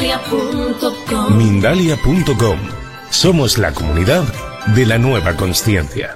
Mindalia.com. Somos la comunidad de la nueva consciencia.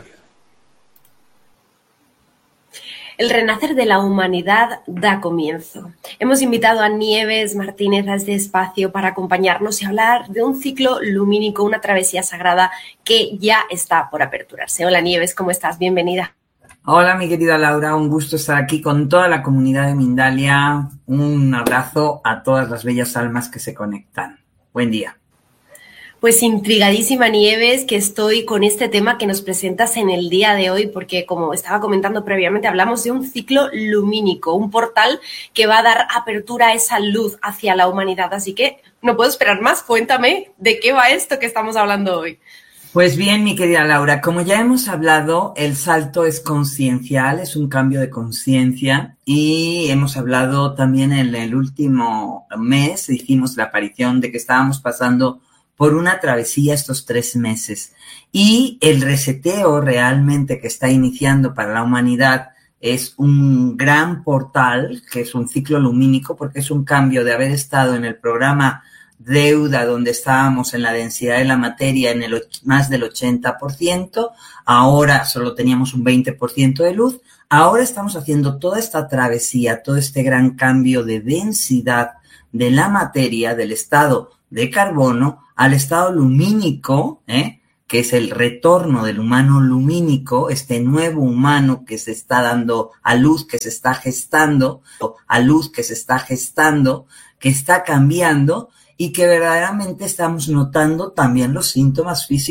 El renacer de la humanidad da comienzo. Hemos invitado a Nieves Martínez a este espacio para acompañarnos y hablar de un ciclo lumínico, una travesía sagrada que ya está por aperturarse. Hola Nieves, ¿cómo estás? Bienvenida. Hola mi querida Laura, un gusto estar aquí con toda la comunidad de Mindalia. Un abrazo a todas las bellas almas que se conectan. Buen día. Pues intrigadísima Nieves, que estoy con este tema que nos presentas en el día de hoy, porque como estaba comentando previamente, hablamos de un ciclo lumínico, un portal que va a dar apertura a esa luz hacia la humanidad. Así que no puedo esperar más, cuéntame de qué va esto que estamos hablando hoy. Pues bien, mi querida Laura, como ya hemos hablado, el salto es consciencial, es un cambio de conciencia, y hemos hablado también en el último mes, hicimos la aparición de que estábamos pasando por una travesía estos 3 meses, y el reseteo realmente que está iniciando para la humanidad es un gran portal, que es un ciclo lumínico, porque es un cambio de haber estado en el programa Deuda, donde estábamos en la densidad de la materia en el más del 80%, ahora solo teníamos un 20% de luz, ahora estamos haciendo toda esta travesía, todo este gran cambio de densidad de la materia, del estado de carbono al estado lumínico, que es el retorno del humano lumínico, este nuevo humano que se está dando a luz, que se está gestando, que está cambiando, y que verdaderamente estamos notando también los síntomas físicos